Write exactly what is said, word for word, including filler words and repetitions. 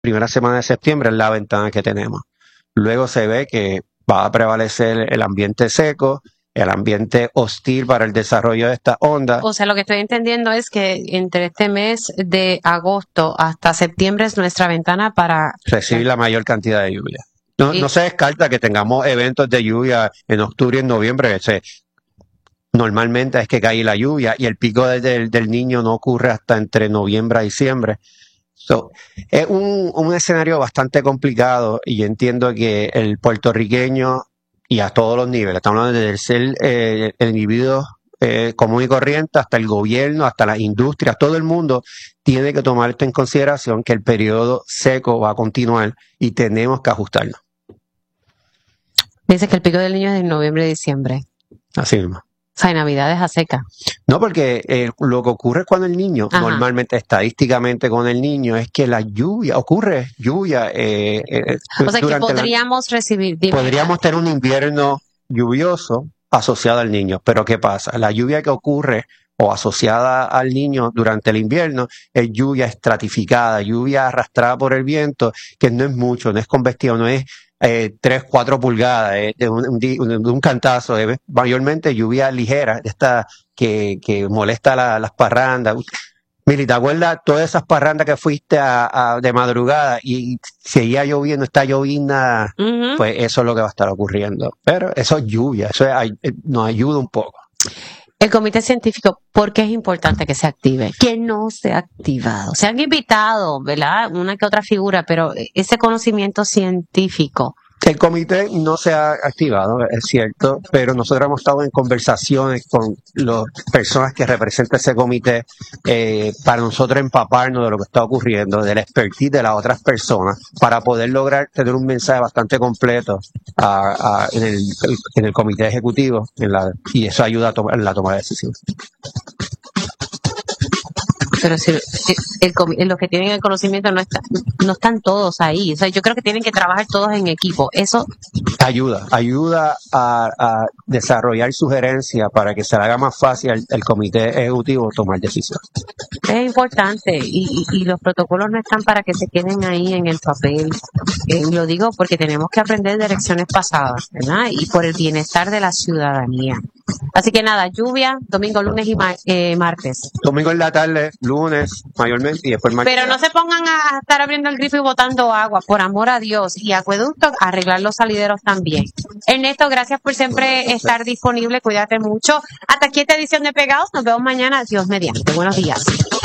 primera semana de septiembre es la ventana que tenemos. Luego se ve que va a prevalecer el ambiente seco, el ambiente hostil para el desarrollo de estas ondas. O sea, lo que estoy entendiendo es que entre este mes de agosto hasta septiembre es nuestra ventana para recibir la mayor cantidad de lluvia. No, y, no se descarta que tengamos eventos de lluvia en octubre y en noviembre. Se, normalmente es que cae la lluvia y el pico de, de, del niño no ocurre hasta entre noviembre a diciembre. So, es un, un escenario bastante complicado y entiendo que el puertorriqueño y a todos los niveles, estamos hablando desde ser eh, el individuo eh, común y corriente hasta el gobierno, hasta las industrias, todo el mundo tiene que tomar esto en consideración, que el periodo seco va a continuar y tenemos que ajustarlo. Dice que el pico del niño es en noviembre y diciembre. Así mismo. O sea, en Navidad es a seca. No, porque eh, lo que ocurre cuando el niño, Ajá. normalmente, estadísticamente con el niño, es que la lluvia, ocurre lluvia. Eh, eh, o sea, que podríamos la, recibir... Dime. Podríamos tener un invierno lluvioso asociado al niño, pero ¿qué pasa? La lluvia que ocurre o asociada al niño durante el invierno es lluvia estratificada, lluvia arrastrada por el viento, que no es mucho, no es convectiva, no es eh, tres, cuatro pulgadas, eh, de, un, de, un, de un cantazo, eh, mayormente lluvia ligera, esta que, que molesta la, las parrandas. Mili, ¿te acuerdas todas esas parrandas que fuiste a, a, de madrugada y seguía lloviendo, está lloviendo? Uh-huh. Pues eso es lo que va a estar ocurriendo. Pero eso es lluvia, eso es, nos ayuda un poco. El comité científico, ¿por qué es importante que se active? Que no se ha activado. Se han invitado, ¿verdad? Una que otra figura, pero ese conocimiento científico. El comité no se ha activado, es cierto, pero nosotros hemos estado en conversaciones con las personas que representan ese comité eh, para nosotros empaparnos de lo que está ocurriendo, de la expertise de las otras personas, para poder lograr tener un mensaje bastante completo a, a, en, el, en el comité ejecutivo en la, y eso ayuda a tomar, en la toma de decisiones. Pero si el, el, los que tienen el conocimiento no están, no están todos ahí. O sea, yo creo que tienen que trabajar todos en equipo. Eso ayuda, ayuda a, a desarrollar sugerencias para que se le haga más fácil al, al comité ejecutivo tomar decisiones. Es importante y, y, y los protocolos no están para que se queden ahí en el papel. Eh, lo digo porque tenemos que aprender de lecciones pasadas, ¿verdad? Y por el bienestar de la ciudadanía. Así que nada, lluvia, domingo, lunes y ma- eh, martes. Domingo en la tarde, lunes, mayormente, y después martes. Pero no se pongan a estar abriendo el grifo y botando agua, por amor a Dios. Y acueductos, arreglar los salideros también. Ernesto, gracias por siempre estar disponible. Cuídate mucho. Hasta aquí esta edición de Pegados. Nos vemos mañana. Dios mediante. Buenos días.